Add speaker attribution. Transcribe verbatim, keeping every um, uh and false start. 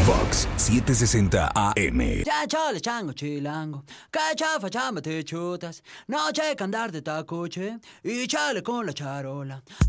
Speaker 1: Fox setecientos sesenta A M.
Speaker 2: Ya chole chango chilango, que chafa chamba te chutas, no checa andar de tacoche y chale con la charola.